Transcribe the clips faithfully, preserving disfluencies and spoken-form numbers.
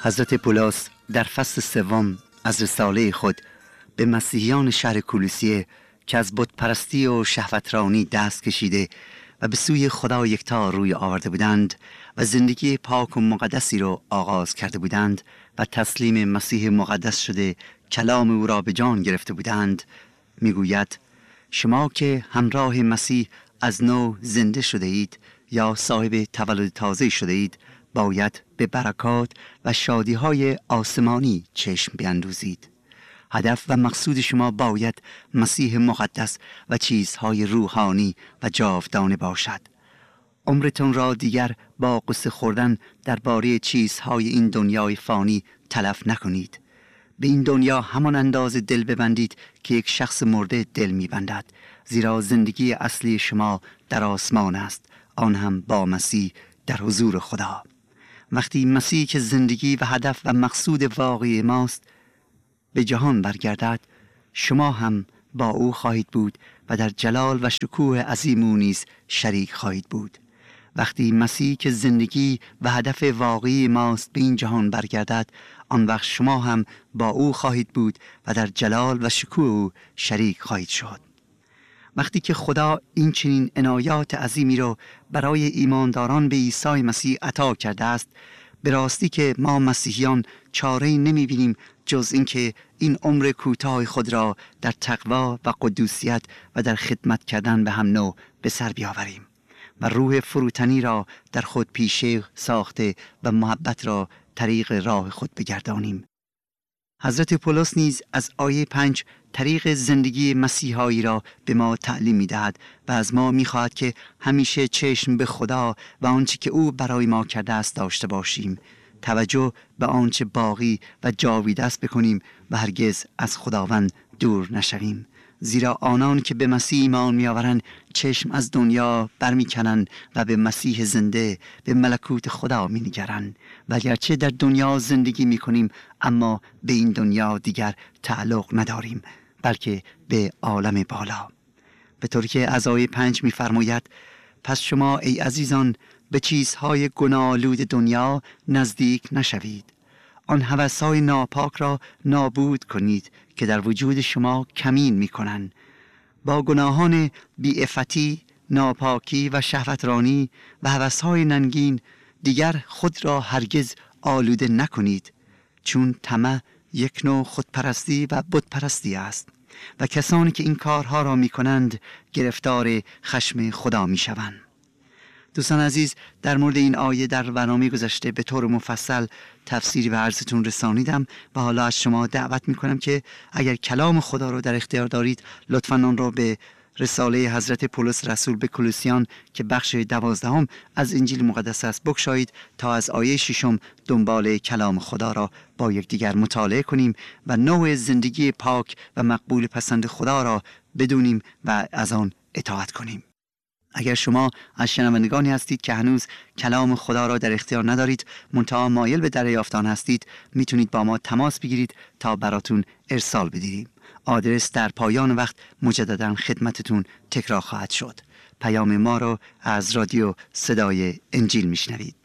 حضرت پولس در فصل سوم از رساله خود به مسیحیان شهر کولوسیه که از بت پرستی و شهوترانی دست کشیده و به سوی خدا یکتا روی آورده بودند و زندگی پاک و مقدسی را آغاز کرده بودند و تسلیم مسیح مقدس شده کلام او را به جان گرفته بودند، میگوید شما که همراه مسیح از نو زنده شده اید یا صاحب تولد تازه شده اید، باید به برکات و شادی‌های آسمانی چشم بیندوزید. هدف و مقصود شما باید مسیح مقدس و چیزهای روحانی و جاودانه باشد. عمرتون را دیگر با قصه خوردن درباره چیزهای این دنیای فانی تلف نکنید. به این دنیا همان اندازه دل ببندید که یک شخص مرده دل می‌بندد، زیرا زندگی اصلی شما در آسمان است، آن هم با مسیح در حضور خدا. وقتی مسیح که زندگی و هدف و مقصود واقعی ماست به جهان برگردد، شما هم با او خواهید بود و در جلال و شکوه عظیم او نیز شریک خواهید بود. وقتی مسیح که زندگی و هدف واقعی ماست به این جهان برگردد، آن وقت شما هم با او خواهید بود و در جلال و شکوه او شریک خواهید شد. وقتی که خدا این چنین عنایات عظیمی را برای ایمانداران به عیسی مسیح عطا کرده است، به راستی که ما مسیحیان چاره‌ای نمی‌بینیم جز اینکه این عمر کوتاه خود را در تقوا و قدوسیت و در خدمت کردن به هم نوع به سر بیاوریم و روح فروتنی را در خود پیشه ساخته و محبت را طریق راه خود بگردانیم. حضرت پولس نیز از آیه پنج طریق زندگی مسیحایی را به ما تعلیم می‌دهد و از ما می‌خواهد که همیشه چشم به خدا و آنچه که او برای ما کرده است داشته باشیم، توجه به آنچه باقی و جاویده است بکنیم و هرگز از خداوند دور نشویم، زیرا آنان که به مسیح ایمان می‌آورند چشم از دنیا برمی‌کنند و به مسیح زنده، به ملکوت خدا می‌نگرند. و گرچه در دنیا زندگی می‌کنیم اما به این دنیا دیگر تعلق نداریم، بلکه به عالم بالا. به طوری که از آیه پنج می‌فرماید پس شما ای عزیزان به چیزهای گناه‌آلود دنیا نزدیک نشوید. آن هوس‌های ناپاک را نابود کنید که در وجود شما کمین می‌کنند. با گناهان بی‌عفتی، ناپاکی و شهوترانی و هوس‌های ننگین دیگر خود را هرگز آلوده نکنید، چون طمع یک نوع خودپرستی و بتپرستی است و کسانی که این کارها را می‌کنند گرفتار خشم خدا می‌شوند. دوستان عزیز، در مورد این آیه در برنامه گذشته به طور مفصل تفسیری به عرضتون رسانیدم و حالا از شما دعوت میکنم که اگر کلام خدا رو در اختیار دارید لطفاً آن را به رساله حضرت پولس رسول به کولوسیان که بخش دوازدهم از انجیل مقدس است بگشایید تا از آیه ششم دنبال کلام خدا را با یکدیگر مطالعه کنیم و نوع زندگی پاک و مقبول پسند خدا را بدونیم و از آن اطاعت کنیم. اگر شما از شنوندگانی هستید که هنوز کلام خدا را در اختیار ندارید منتها مایل به دریافت آن هستید، میتونید با ما تماس بگیرید تا براتون ارسال بدهیم. آدرس در پایان وقت مجددا خدمتتون تکرار خواهد شد. پیام ما را از رادیو صدای انجیل میشنوید.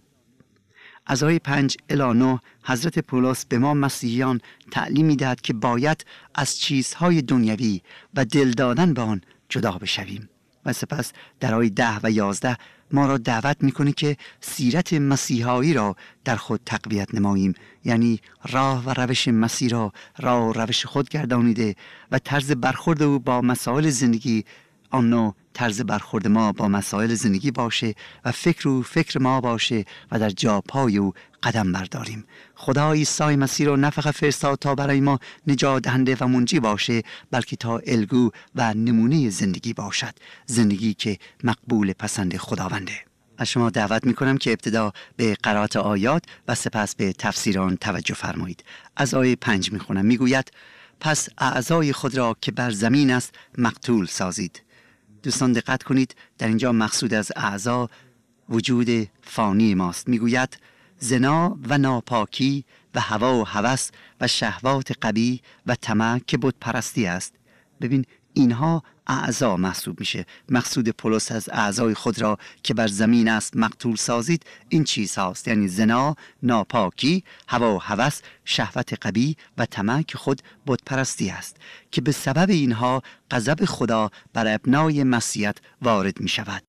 از آیه پنج الی نه حضرت پولس به ما مسیحیان تعلیم میدهد که باید از چیزهای دنیوی و دل دادن به آن جدا بشویم. و سپس در آیه ده و یازده ما را دعوت میکنه که سیرت مسیحایی را در خود تقویت نماییم، یعنی راه و روش مسیح را راه و روش خود گردانیده و طرز برخورد او با مسائل زندگی آن نوع طرز برخورد ما با مسائل زندگی باشه و فکر او فکر ما باشه و در جا پای او قدم برداریم. خدا عیسی مسیح را نه فقط فرستاد تا برای ما نجات دهنده و منجی باشه، بلکه تا الگو و نمونه زندگی باشد، زندگی که مقبول پسند خداونده. از شما دعوت میکنم که ابتدا به قرائت آیات و سپس به تفسیر آن توجه فرمایید. از آیه پنج میخونم. میگوید پس اعضای خود را که بر زمین است مقتول سازید. دوستان دقت کنید، در اینجا مقصود از اعضا وجود فانی ماست. میگوید زنا و ناپاکی و هوا و هوس و شهوات قبیح و طمع که بت پرستی است. ببین اینها اعضا محسوب میشه. مقصود پولس از اعضای خود را که بر زمین است مقتول سازید این چیز هاست، یعنی زنا، ناپاکی، هوا و هوس، شهوت قبیح و طمع که خود بت پرستی است، که به سبب اینها غضب خدا بر ابنای مسیحیت وارد می شود.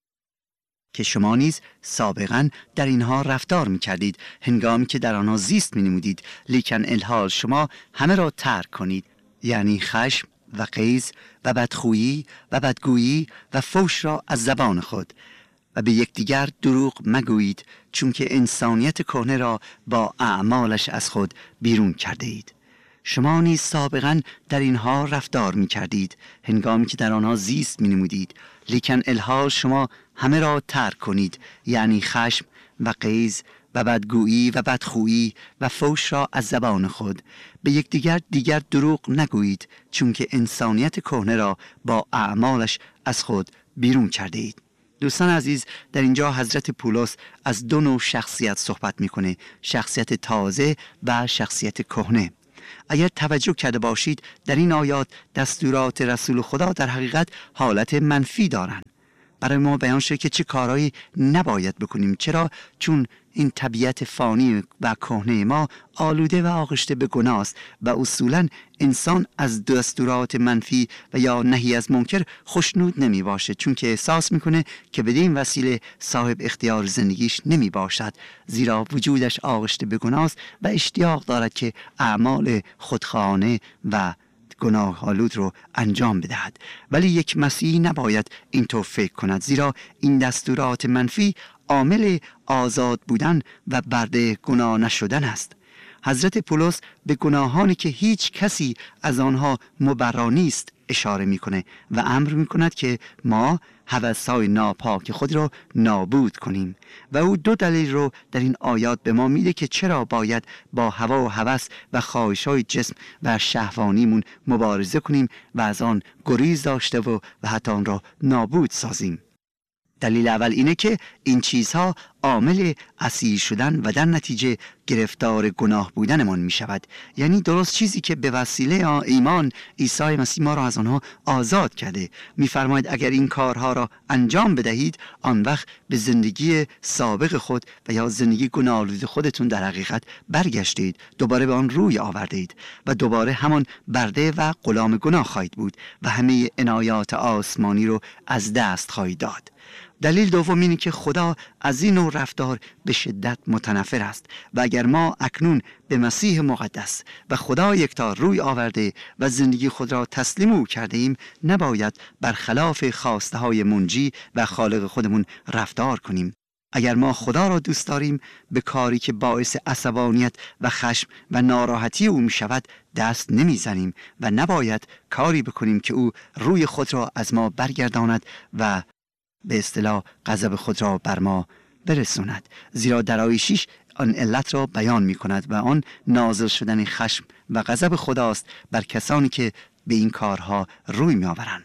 که شما نیز سابقا در اینها رفتار می کردید هنگامی که در آنها زیست می نمودید، لیکن الحال شما همه را ترک کنید، یعنی خشم و غیظ و بدخویی و بدگویی و فحش را از زبان خود، و به یکدیگر دروغ مگویید، چون که انسانیت کهنه را با اعمالش از خود بیرون کرده اید. شما نیز سابقا در اینها رفتار می کردید هنگامی که در آنها زیست می نمودید، لیکن الحال شما همه را ترک کنید، یعنی خشم و غیظ و بدگویی و بدخویی و فحش را از زبان خود. به یکدیگر دیگر دروغ نگویید، چون که انسانیت کهنه را با اعمالش از خود بیرون کرده اید. دوستان عزیز، در اینجا حضرت پولس از دو نوع شخصیت صحبت میکنه، شخصیت تازه و شخصیت کهنه. اگر توجه کرده باشید در این آیات دستورات رسول خدا در حقیقت حالت منفی دارند. برای ما بیان شده که چه کارهایی نباید بکنیم. چرا؟ چون این طبیعت فانی و کهنه ما آلوده و آغشته به گناه است و اصولا انسان از دستورات منفی و یا نهی از منکر خوشنود نمی باشه، چون که احساس میکنه که بدین وسیله صاحب اختیار زندگیش نمی باشد، زیرا وجودش آغشته به گناه است و اشتیاق دارد که اعمال خودخواهانه و گناه آلود رو انجام بدهد. ولی یک مسیحی نباید اینطور فکر کند، زیرا این دستورات منفی عامل آزاد بودن و برده گناه نشدن است. حضرت پولس به گناهانی که هیچ کسی از آنها مبرا نیست اشاره میکنه و امر میکند که ما هوس‌های ناپاک خود را نابود کنیم، و او دو دلیل رو در این آیات به ما میده که چرا باید با هوا و هوس و خواهش‌های جسم و شهوانیمون مبارزه کنیم و از آن گریز داشته و, و حتی آن را نابود سازیم. دلیل اول اینه که این چیزها عامل اسیر شدن و در نتیجه گرفتار گناه بودنمان می شود. یعنی درست چیزی که به وسیله ایمان عیسی مسیح ما را از آنها آزاد کرده. می فرماید اگر این کارها را انجام بدهید، آن وقت به زندگی سابق خود و یا زندگی گناه‌آلود خودتون در حقیقت برگشتید، دوباره به آن روی آوردید و دوباره همان برده و غلام گناه خواهید بود و همه عنایات آسمانی رو از دست خواهید داد. دلیل دوم اینه که خدا از این نوع رفتار به شدت متنفر است و اگر ما اکنون به مسیح مقدس و خدا یکتا روی آورده و زندگی خود را تسلیم او کرده ایم، نباید برخلاف خواسته های منجی و خالق خودمون رفتار کنیم. اگر ما خدا را دوست داریم، به کاری که باعث عصبانیت و خشم و ناراحتی او می شود دست نمی زنیم و نباید کاری بکنیم که او روی خود را از ما برگرداند و به اصطلاح غضب خود را بر ما برسوند، زیرا در آیه شش آن علت را بیان می کند و آن نازل شدن خشم و غضب خداست بر کسانی که به این کارها روی می آورند.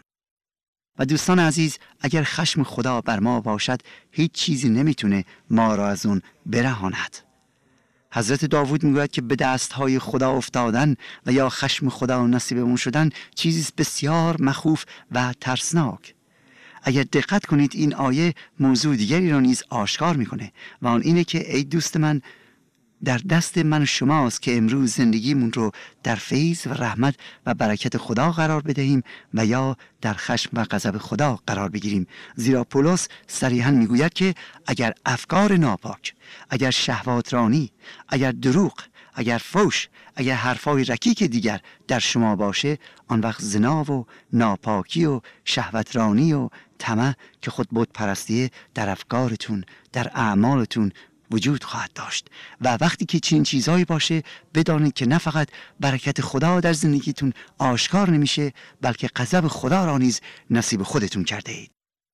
و دوستان عزیز، اگر خشم خدا بر ما باشد، هیچ چیزی نمیتونه ما را از اون برهاند. حضرت داوود میگوید که به دستهای خدا افتادن و یا خشم خدا نصیبمون شدن چیزی بسیار مخوف و ترسناک. اگر دقت کنید این آیه موضوع دیگری را نیز آشکار میکنه و آن اینه که ای دوست من، در دست من و شماست که امروز زندگیمون رو در فیض و رحمت و برکت خدا قرار بدهیم و یا در خشم و غضب خدا قرار بگیریم. زیرا پولس صریحاً میگوید که اگر افکار ناپاک، اگر شهوات رانی، اگر دروغ، اگر فحش، اگر حرفای رکیک دیگر در شما باشه، آن وقت زنا و ناپاکی و شهوت رانی و طمع که خود بت پرستیه در افکارتون، در اعمالتون وجود خواهد داشت. و وقتی که چنین چیزهایی باشه، بدانید که نه فقط برکت خدا در زندگیتون آشکار نمیشه، بلکه غضب خدا را نیز نصیب خودتون کرده اید.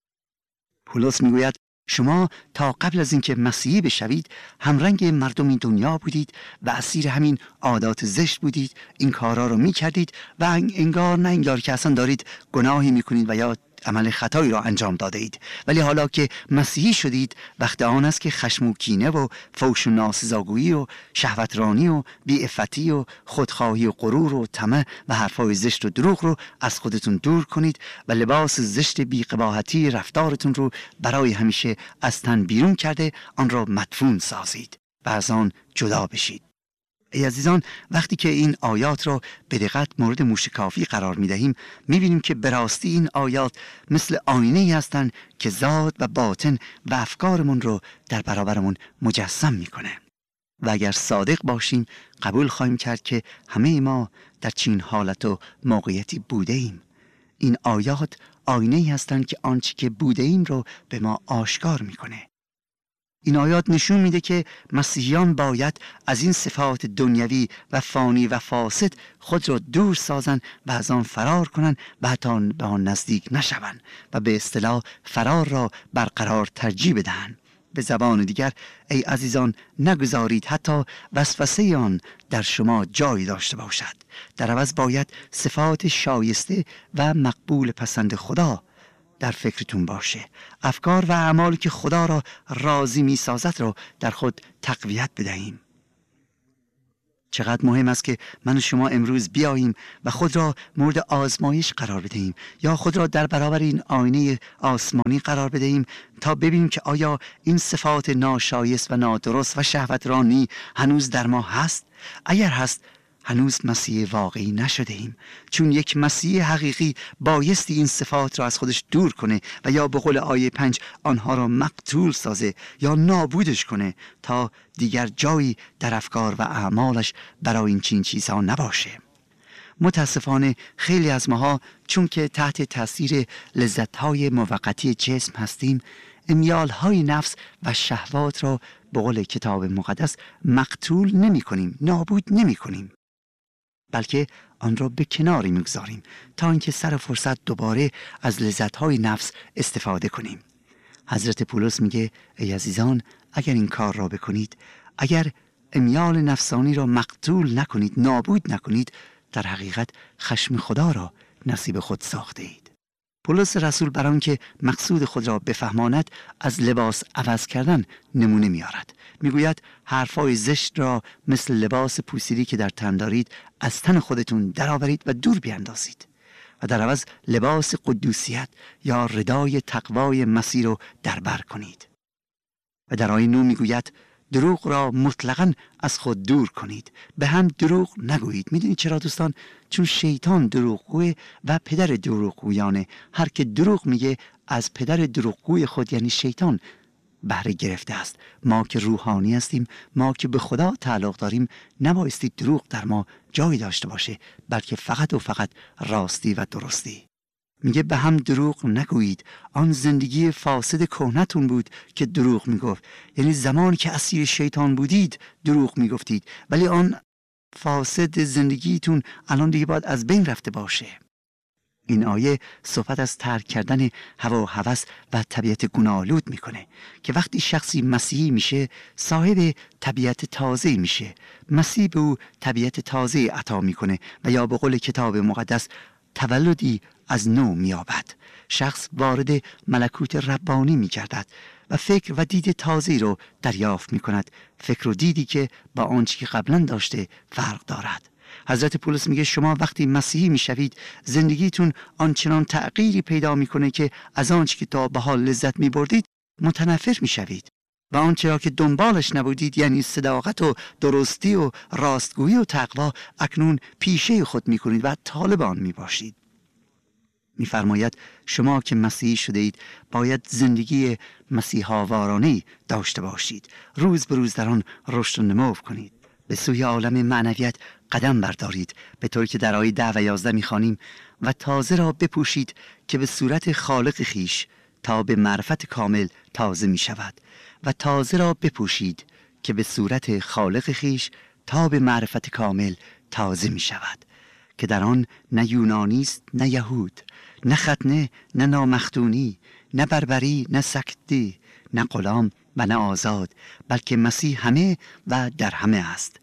پولس میگوید شما تا قبل از اینکه مسیحی بشوید همرنگ مردم این دنیا بودید و اسیر همین عادات زشت بودید، این کارها رو میکردید و انگار نه انگار که اصلا دارید گناهی میکنید و یا عمل خطایی را انجام داده اید، ولی حالا که مسیحی شدید وقت آن است که خشم و کینه و فوش و ناسزاگویی و شهوترانی و بی‌عفتی و خودخواهی و غرور و طمع و حرفای زشت و دروغ رو از خودتون دور کنید و لباس زشت بی‌قباحتی رفتارتون رو برای همیشه از تن بیرون کرده آن را مدفون سازید و از آن جدا بشید. ای عزیزان، وقتی که این آیات را به دقت مورد موشکافی قرار می دهیم می بینیم که به راستی این آیات مثل آینه هستند که ذات و باطن و افکارمون رو در برابرمون مجسم می کنه. و اگر صادق باشیم قبول خواهیم کرد که همه ما در چین حالت و موقعیتی بوده ایم. این آیات آینه هستند که آنچه که بوده ایم رو به ما آشکار می کنه. این آیات نشون میده که مسیحیان باید از این صفات دنیوی و فانی و فاسد خود را دور سازن و از آن فرار کنن و حتی به آن نزدیک نشون و به اصطلاح فرار را برقرار ترجیح بدهند. به زبان دیگر ای عزیزان، نگذارید حتی وسوسه آن در شما جای داشته باشد. در عوض باید صفات شایسته و مقبول پسند خدا در فکرتون باشه. افکار و اعمالی که خدا را راضی می سازد را در خود تقویت بدهیم. چقدر مهم است که من و شما امروز بیاییم و خود را مورد آزمایش قرار بدهیم یا خود را در برابر این آینه آسمانی قرار بدهیم تا ببینیم که آیا این صفات ناشایست و نادرست و شهوترانی هنوز در ما هست. اگر هست هنوز مسیح واقعی نشده ایم، چون یک مسیح حقیقی بایستی این صفات را از خودش دور کنه و یا به قول آیه پنج آنها را مقتول سازه یا نابودش کنه تا دیگر جایی در افکار و اعمالش برای این چین چیزها نباشه. متاسفانه خیلی از ماها چون که تحت تاثیر لذت‌های موقتی جسم هستیم، امیال‌های نفس و شهوات را به قول کتاب مقدس مقتول نمی کنیم، نابود نمی کنیم، بلکه آن را به کناری میگذاریم تا اینکه سر فرصت دوباره از لذت‌های نفس استفاده کنیم. حضرت پولس میگه ای عزیزان، اگر این کار را بکنید، اگر امیال نفسانی را مقتول نکنید، نابود نکنید، در حقیقت خشم خدا را نصیب خود ساخته اید. پولس رسول برای آنکه مقصود خود را بفهماند از لباس عوض کردن نمونه میارد. میگوید حرفای زشت را مثل لباس پوسیدی که در تن دارید از تن خودتون درآورید و دور بیاندازید و در عوض لباس قدوسیت یا ردای تقوای مسیح رو دربر کنید. و در آیه نه میگوید دروغ را مطلقاً از خود دور کنید، به هم دروغ نگویید. میدونید چرا دوستان؟ چون شیطان دروغگوه و پدر دروغگویانه. هر که دروغ میگه از پدر دروغگوی خود یعنی شیطان بهره گرفته است. ما که روحانی هستیم، ما که به خدا تعلق داریم، نبایستی دروغ در ما جای داشته باشه، بلکه فقط و فقط راستی و درستی. میگه به هم دروغ نگویید. آن زندگی فاسد کهنتون بود که دروغ میگفت، یعنی زمانی که اسیر شیطان بودید دروغ میگفتید، ولی آن فاسد زندگیتون الان دیگه باید از بین رفته باشه. این آیه صحبت از ترک کردن هوا و هوس و طبیعت گناه‌آلود میکنه که وقتی شخصی مسیحی میشه صاحب طبیعت تازه میشه. مسیح به او طبیعت تازه عطا میکنه و یا به قول کتاب مقدس تولدی از نو میابد. شخص وارد ملکوت ربانی میگردد و فکر و دید تازه‌ای رو دریافت میکند، فکر و دیدی که با آنچه که قبلا داشته فرق دارد. حضرت پولس میگه شما وقتی مسیحی میشوید زندگیتون آنچنان تغییری پیدا میکنه که از آنچه که تا به حال لذت میبردید متنفر میشوید و آنچه را که دنبالش نبودید، یعنی صداقت و درستی و راستگویی و تقوا، اکنون پیشه خود میکنید و طالب آن میباشید. میفرماید شما که مسیحی شده اید باید زندگی مسیحاوارانه‌ای داشته باشید، روز به روز در آن رشد و نمو کنید، به سوی عالم معنویت قدم بردارید، به طوری که در آیه ده و یازده میخوانیم و تازه را بپوشید که به صورت خالق خیش تا به معرفت کامل تازه می شود و تازه را بپوشید که به صورت خالق خیش تا به معرفت کامل تازه می شود که در آن نه یونانی است نه یهود، نه ختنه نه نامختونی، نه بربری نه سکتی، نه غلام و نه آزاد، بلکه مسیح همه و در همه است.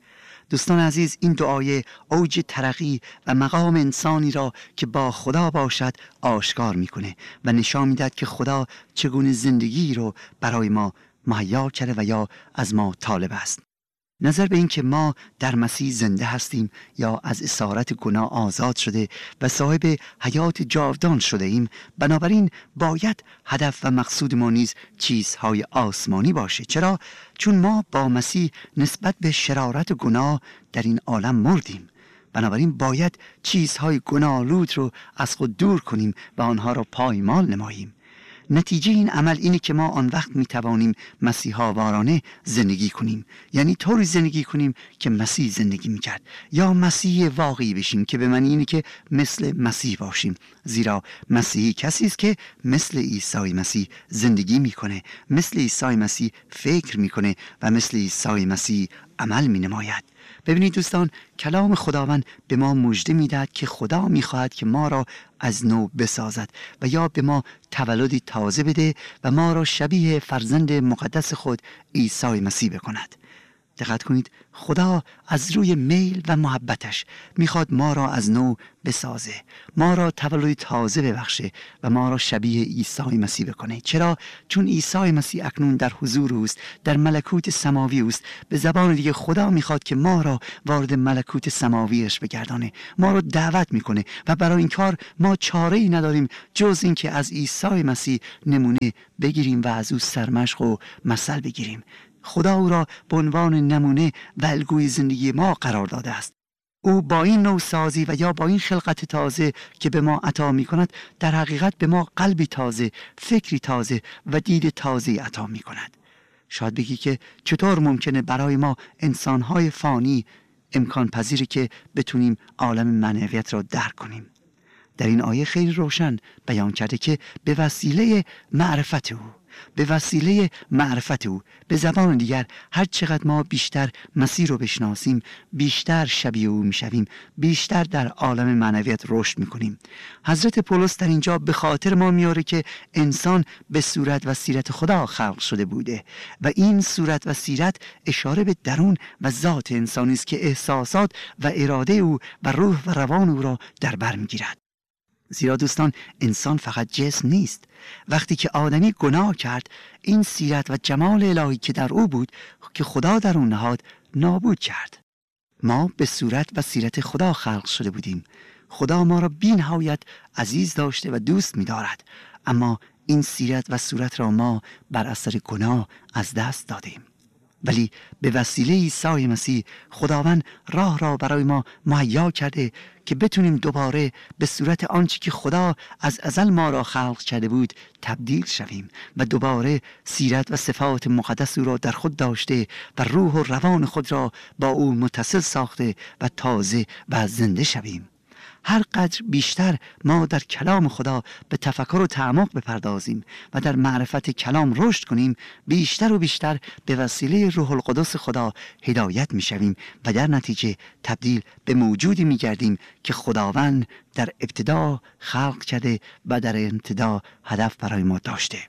دوستان عزیز، این دعای اوج ترقی و مقام انسانی را که با خدا باشد آشکار میکنه و نشان میدهد که خدا چگونه زندگی رو برای ما مهیا کرده و یا از ما طالب است. نظر به این که ما در مسیح زنده هستیم یا از اسارت گناه آزاد شده و صاحب حیات جاودان شده ایم، بنابراین باید هدف و مقصود ما نیز چیزهای آسمانی باشه. چرا؟ چون ما با مسیح نسبت به شرارت و گناه در این عالم مردیم. بنابراین باید چیزهای گناه‌آلود رو از خود دور کنیم و آنها را پایمال نماییم. نتیجه این عمل اینه که ما آن وقت می توانیم مسیحا وارانه زندگی کنیم، یعنی طوری زندگی کنیم که مسیح زندگی می کرد، یا مسیح واقعی بشیم که به معنی اینه که مثل مسیح باشیم، زیرا مسیحی کسی است که مثل عیسی مسیح زندگی میکنه، مثل عیسی مسیح فکر میکنه و مثل عیسی مسیح عمل می نماید. ببینید دوستان، کلام خداوند به ما مژده میدهد که خدا میخواهد که ما را از نو بسازد و یا به ما تولدی تازه بده و ما را شبیه فرزند مقدس خود عیسی مسیح بکند. دقت کنید، خدا از روی میل و محبتش میخواد ما را از نو بسازه، ما را تولد تازه ببخشه و ما را شبیه عیسی مسیح بکنه. چرا؟ چون عیسی مسیح اکنون در حضور اوست، در ملکوت سماوی اوست. به زبان دیگه خدا میخواد که ما را وارد ملکوت سماویش بگردانه، ما را دعوت میکنه و برای این کار ما چاره ای نداریم جز این که از عیسی مسیح نمونه بگیریم و از او سرمشق و مثل بگیریم. خدا او را به عنوان نمونه و الگوی زندگی ما قرار داده است. او با این نوسازی و یا با این خلقت تازه که به ما عطا می کند، در حقیقت به ما قلبی تازه، فکری تازه و دید تازه عطا می کند. شاید بگی که چطور ممکنه برای ما انسانهای فانی امکان پذیری که بتونیم عالم معنویت را درک کنیم؟ در این آیه خیلی روشن بیان کرده که به وسیله معرفت او، به وسیله معرفت او، به زبان دیگر هر چقدر ما بیشتر مسیح رو بشناسیم، بیشتر شبیه او میشویم، بیشتر در عالم معنویت رشد میکنیم. حضرت پولس در اینجا به خاطر ما میاره که انسان به صورت و سیرت خدا خلق شده بوده و این صورت و سیرت اشاره به درون و ذات انسانی است که احساسات و اراده او و روح و روان او را در بر میگیرد. زیرا دوستان، انسان فقط جسم نیست. وقتی که آدمی گناه کرد، این سیرت و جمال الهی که در او بود که خدا در اون نهاد نابود کرد. ما به صورت و سیرت خدا خلق شده بودیم. خدا ما را بی نهایت عزیز داشته و دوست می دارد، اما این سیرت و صورت را ما بر اثر گناه از دست دادیم. ولی به وسیله عیسی مسیح خداوند راه را برای ما مهیا کرده که بتونیم دوباره به صورت آنچه که خدا از ازل ما را خلق کرده بود تبدیل شویم و دوباره سیرت و صفات مقدس او را در خود داشته و روح و روان خود را با او متصل ساخته و تازه و زنده شویم. هر قدر بیشتر ما در کلام خدا به تفکر و تعمق بپردازیم و در معرفت کلام رشد کنیم، بیشتر و بیشتر به وسیله روح القدس خدا هدایت می شویم و در نتیجه تبدیل به موجودی می گردیم که خداوند در ابتدا خلق کرده و در انتها هدف برای ما داشته.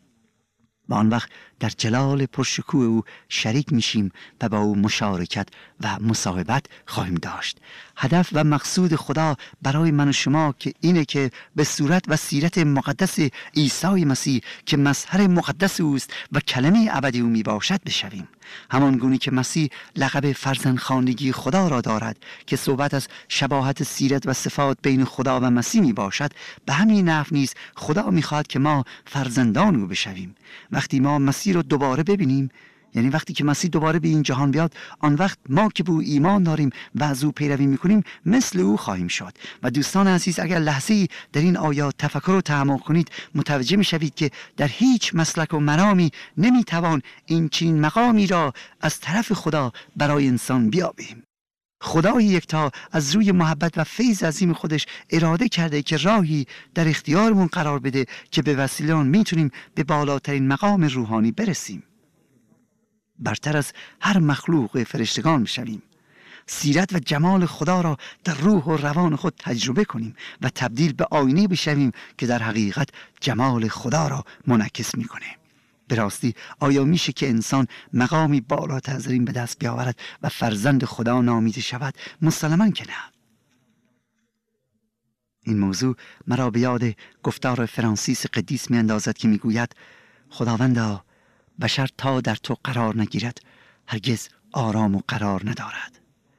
و آن وقت در جلال پرشکوه او شریک میشیم و با او مشارکت و مصاحبت خواهیم داشت. هدف و مقصود خدا برای من و شما که اینه که به صورت و سیرت مقدس عیسی مسیح که مظهر مقدس اوست و کلمه ابدی او می باشد بشویم. همان گونه که مسیح لقب فرزندخواندگی خدا را دارد که صحبت از شباهت سیرت و صفات بین خدا و مسیح می باشد، به همین نحو نیز خدا می خواهد که ما فرزندان او بشویم. وقتی ما مسیح رو دوباره ببینیم، یعنی وقتی که مسیح دوباره به این جهان بیاد، آن وقت ما که به او ایمان داریم و از او پیروی میکنیم مثل او خواهیم شد. و دوستان عزیز، اگر لحظه‌ای در این آیات تفکر و تعمق کنید، متوجه میشوید که در هیچ مسلک و مرامی نمیتوان این چنین مقامی را از طرف خدا برای انسان بیابیم. خدای یکتا از روی محبت و فیض عظیم خودش اراده کرده که راهی در اختیارمون قرار بده که به وسیله آن میتونیم به بالاترین مقام روحانی برسیم، برتر از هر مخلوق فرشتگان بشویم، سیرت و جمال خدا را در روح و روان خود تجربه کنیم و تبدیل به آینه بشویم که در حقیقت جمال خدا را منعکس میکنه. به راستی آیا میشه که انسان مقامی بالاتر از این به دست بیاورد و فرزند خدا نامیده شود؟ مسلماً که نه. این موضوع مرا به یاد گفتار فرانسیس قدیس می اندازد که می گوید خداوندا، بشر تا در تو قرار نگیرد هرگز آرام و قرار ندارد.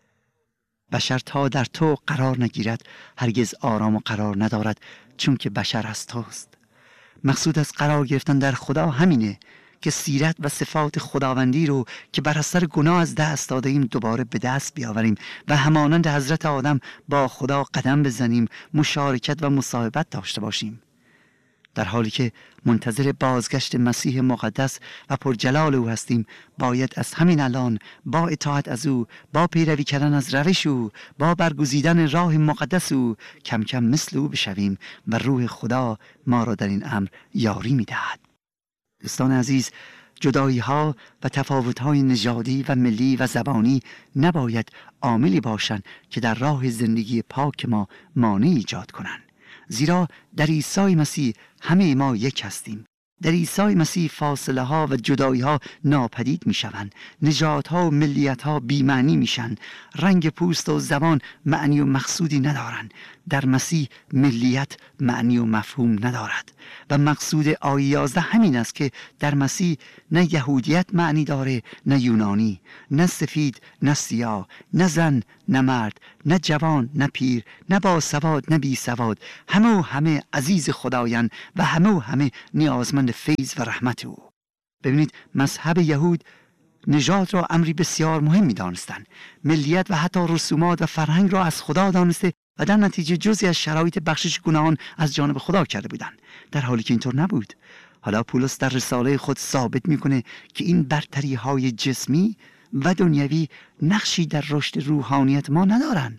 بشر تا در تو قرار نگیرد هرگز آرام و قرار ندارد، چون که بشر از توست. مقصود از قرار گرفتن در خدا همینه که سیرت و صفات خداوندی رو که بر اثر گناه از دست داده ایم دوباره به دست بیاوریم و همانند حضرت آدم با خدا قدم بزنیم، مشارکت و مصاحبت داشته باشیم. در حالی که منتظر بازگشت مسیح مقدس و پرجلال او هستیم، باید از همین الان با اطاعت از او، با پیروی کردن از روش او، با برگزیدن راه مقدس او کم کم مثل او بشویم و روح خدا ما را در این امر یاری می‌دهد. دوستان عزیز، جدایی ها و تفاوت های نژادی و ملی و زبانی نباید عاملی باشند که در راه زندگی پاک ما مانع ایجاد کنند. زیرا در عیسی مسیح همه ما یک هستیم. در عیسی مسیح فاصله ها و جدایی ها ناپدید می شوند. نژاد ها و ملیت ها بی معنی می شوند. رنگ پوست و زبان معنی و مقصودی ندارند. در مسیح ملیت معنی و مفهوم ندارد و مقصود آیه یازده همین است که در مسیح نه یهودیت معنی داره نه یونانی، نه سفید نه سیاه، نه زن نه مرد، نه جوان نه پیر، نه با سواد نه بی سواد، همه و همه عزیز خدایند و همه و همه نیازمند فیض و رحمت او. ببینید، مذهب یهود نژاد را امری بسیار مهم می دانستند. ملیت و حتی رسومات و فرهنگ را از خدا دانسته و در نتیجه جزئی از شرایط بخشش گناهان از جانب خدا کرده بودند، در حالی که اینطور نبود. حالا پولس در رساله خود ثابت میکنه که این برتری های جسمی و دنیوی نقشی در رشد روحانیت ما ندارن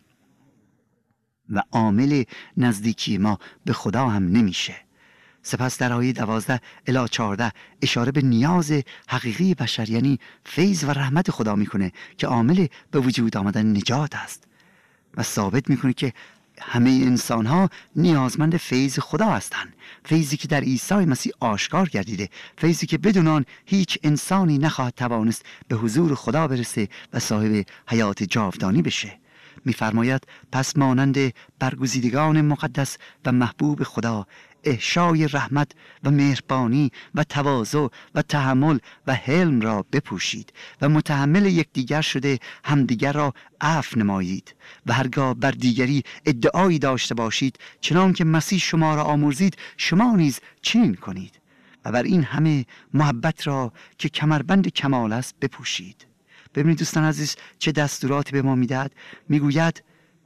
و عامل نزدیکی ما به خدا هم نمیشه. سپس در آیه دوازده الی چهارده اشاره به نیاز حقیقی بشر، یعنی فیض و رحمت خدا میکنه که عامل به وجود آمدن نجات است و ثابت میکنه که همه انسان ها نیازمند فیض خدا هستند. فیضی که در عیسی مسیح آشکار گردیده، فیضی که بدون آن هیچ انسانی نخواهد توانست به حضور خدا برسه و صاحب حیات جاودانی بشه. می‌فرماید پس مانند برگزیدگان مقدس و محبوب خدا احشای رحمت و مهربانی و تواضع و تحمل و حلم را بپوشید و متحمل یکدیگر شده همدیگر را عفو نمایید و هرگاه بر دیگری ادعایی داشته باشید، چنان که مسیح شما را آمرزید شما نیز چنین کنید و بر این همه محبت را که کمربند کمال است بپوشید. ببینید دوستان عزیز چه دستوراتی به ما میدهد. میگوید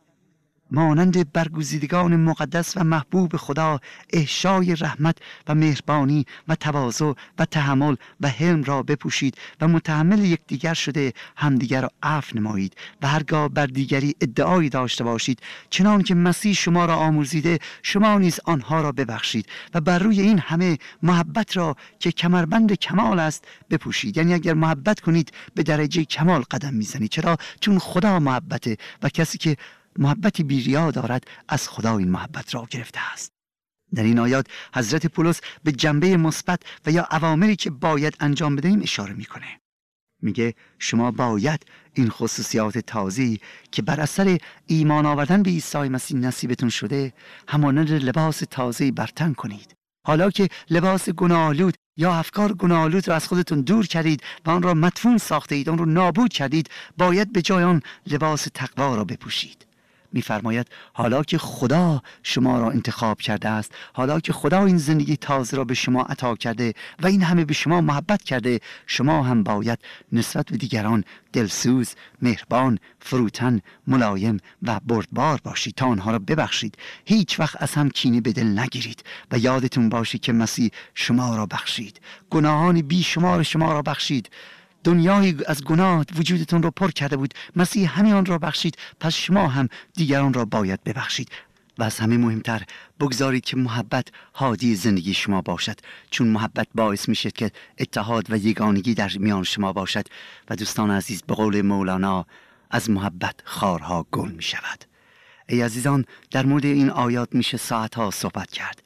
مانند برگزیدگان مقدس و محبوب خدا احشای رحمت و مهربانی و تواضع و تحمل و حلم را بپوشید و متحمل یکدیگر شده همدیگر را عفو نمایید و هرگاه بر دیگری ادعایی داشته باشید، چنان که مسیح شما را آمرزیده شما نیز آنها را ببخشید و بر روی این همه محبت را که کمربند کمال است بپوشید. یعنی اگر محبت کنید به درجه کمال قدم میزنید. چرا؟ چون خدا محبته و کسی که محبتی بی‌ریا دارد از خدا این محبت را گرفته است. در این آیات حضرت پولس به جنبه مثبت و یا اوامری که باید انجام بدهیم اشاره میکنه. میگه شما باید این خصوصیات تازه‌ای که بر اثر ایمان آوردن به عیسی مسیح نصیبتون شده همانند لباس تازه‌ای بر تن کنید. حالا که لباس گناه‌آلود یا افکار گناه‌آلود را از خودتون دور کردید و آن را مدفون ساخته اید، آن را نابود کردید، باید به جای آن لباس تقوا را بپوشید. می‌فرماید حالا که خدا شما را انتخاب کرده است، حالا که خدا این زندگی تازه را به شما عطا کرده و این همه به شما محبت کرده، شما هم باید نسبت به دیگران دلسوز، مهربان، فروتن، ملایم و بردبار باشید تا آنها را ببخشید. هیچ وقت از هم کینه به دل نگیرید و یادتون باشه که مسیح شما را بخشید، گناهان بی شمار شما را بخشید. دنیای از گناه وجودتون رو پر کرده بود، مسیح همین آن را بخشید، پس شما هم دیگران را باید ببخشید. و از همه مهمتر بگذارید که محبت هادی زندگی شما باشد، چون محبت باعث میشه که اتحاد و یگانگی در میان شما باشد و دوستان عزیز به قول مولانا از محبت خارها گل می شود. ای عزیزان، در مورد این آیات میشه ساعتها صحبت کرد.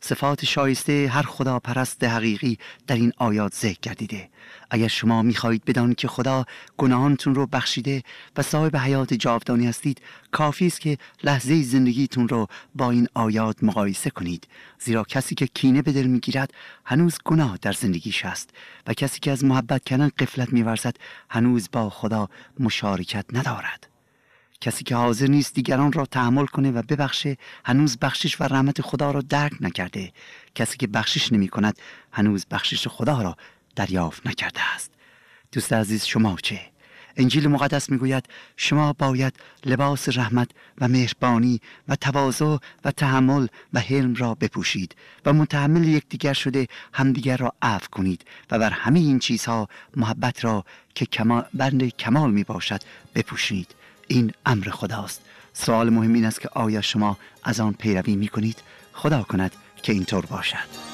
صفات شایسته هر خدا پرست حقیقی در این آیات ذکر گردیده. اگر شما می‌خواهید بدانید که خدا گناهانتون رو بخشیده و صاحب حیات جاودانی هستید، کافی است که لحظه زندگیتون رو با این آیات مقایسه کنید. زیرا کسی که کینه به دل می‌گیرد هنوز گناه در زندگیش است و کسی که از محبت کردن غفلت می‌ورزد هنوز با خدا مشارکت ندارد. کسی که حاضر نیست دیگران را تحمل کنه و ببخشه هنوز بخشش و رحمت خدا را درک نکرده. کسی که بخشش نمی کند هنوز بخشش خدا را دریافت نکرده است. دوست عزیز، شما چه؟ انجیل مقدس میگوید شما باید لباس رحمت و مهربانی و تواضع و تحمل و حلم را بپوشید و متحمل یکدیگر شده همدیگر را عفو کنید و بر همه این چیزها محبت را که کمال بند کمال می باشد بپوشید. این امر خداست. سوال مهم این است که آیا شما از آن پیروی می کنید؟ خدا کند که اینطور باشد.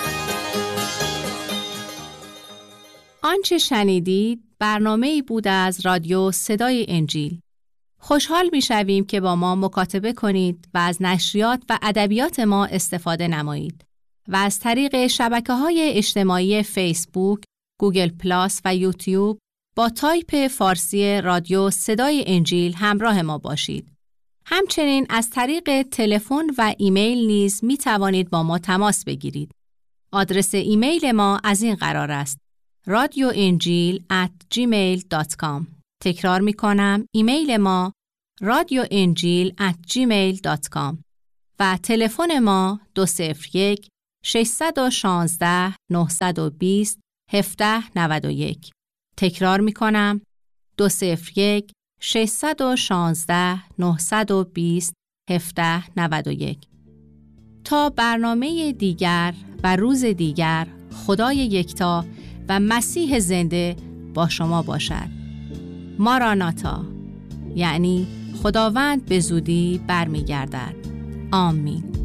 آنچه شنیدید برنامه‌ای بود از رادیو صدای انجیل. خوشحال می‌شویم که با ما مکاتبه کنید و از نشریات و ادبیات ما استفاده نمایید و از طریق شبکه‌های اجتماعی فیسبوک، گوگل پلاس و یوتیوب با تایپ فارسی رادیو صدای انجیل همراه ما باشید. همچنین از طریق تلفن و ایمیل نیز می توانید با ما تماس بگیرید. آدرس ایمیل ما از این قرار است: رادیو انجیل ات جیمیل دات کام. تکرار می کنم، ایمیل ما رادیو انجیل ات جیمیل دات کام و تلفن ما دو صفر یک ششصد و شانزده نهصد و بیست هفده نود و یک. تکرار می کنم، دو صفر یک ششصد و شانزده نهصد و بیست هفده نود و یک. تا برنامه دیگر و روز دیگر، خدای یکتا و مسیح زنده با شما باشد. ماراناتا، یعنی خداوند به زودی برمیگردد. آمین.